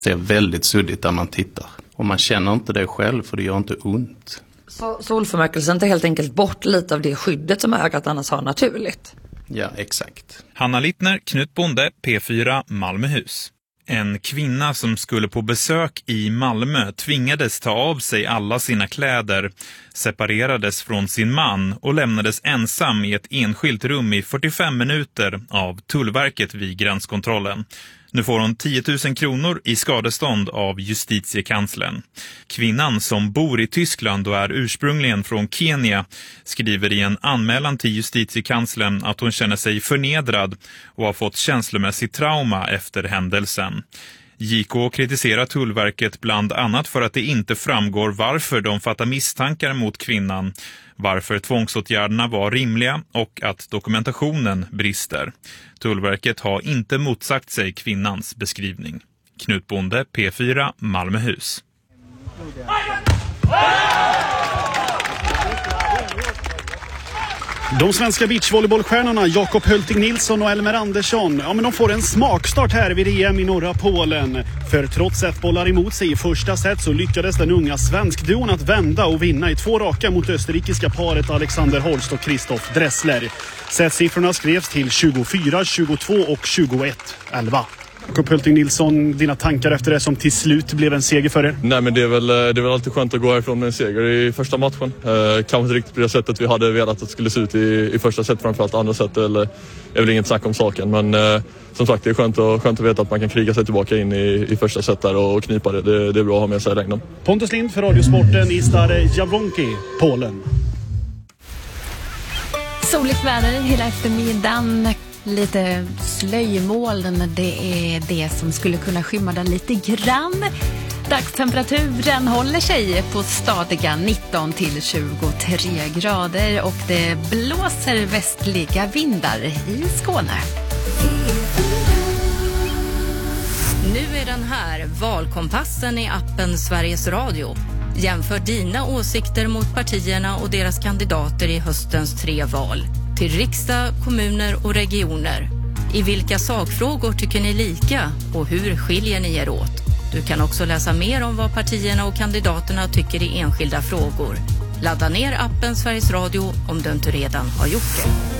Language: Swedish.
Det är väldigt suddigt där man tittar. Och man känner inte det själv för det gör inte ont. Så solförmörkelsen tar helt enkelt bort lite av det skyddet som ögat annars har naturligt? Ja, exakt. Hanna Littner, Knut Bonde, P4, Malmöhus. En kvinna som skulle på besök i Malmö tvingades ta av sig alla sina kläder, separerades från sin man och lämnades ensam i ett enskilt rum i 45 minuter av Tullverket vid gränskontrollen. Nu får hon 10 000 kronor i skadestånd av justitiekanslern. Kvinnan som bor i Tyskland och är ursprungligen från Kenya skriver i en anmälan till justitiekanslern att hon känner sig förnedrad och har fått känslomässigt trauma efter händelsen. JK kritiserar Tullverket bland annat för att det inte framgår varför de fattar misstankar mot kvinnan, varför tvångsåtgärderna var rimliga och att dokumentationen brister. Tullverket har inte motsagt sig kvinnans beskrivning. Knut Bonde, P4, Malmöhus. De svenska beachvolleybollstjärnorna Jakob Hölting Nilsson och Elmer Andersson, men de får en smakstart här vid EM i norra Polen. För trots ett bollar emot sig i första set så lyckades den unga svenskduon att vända och vinna i 2 raka mot österrikiska paret Alexander Holst och Christoph Dressler. Setsiffrorna skrevs till 24, 22 och 21-11. Jakob Hölting Nilsson, dina tankar efter det som till slut blev en seger för er? Nej, men det är väl alltid skönt att gå härifrån med en seger i första matchen. Kanske inte riktigt på det sättet vi hade velat att det skulle se ut i första set, framförallt andra set är väl inget snack om saken. Men som sagt, det är skönt att veta att man kan kriga sig tillbaka in i första set där och knipa det. Det är bra att ha med sig i längden. Pontus Lind för Radiosporten i Stare Jablonki, Polen. Soligt väder hela eftermiddagen. Lite slöjmoln, det är det som skulle kunna skymma den lite grann. Dagstemperaturen håller sig på stadiga 19 till 23 grader och det blåser västliga vindar i Skåne. Nu är den här, valkompassen i appen Sveriges Radio. Jämför dina åsikter mot partierna och deras kandidater i höstens 3 val. Till riksdag, kommuner och regioner. I vilka sakfrågor tycker ni lika och hur skiljer ni er åt? Du kan också läsa mer om vad partierna och kandidaterna tycker i enskilda frågor. Ladda ner appen Sveriges Radio om du inte redan har gjort det.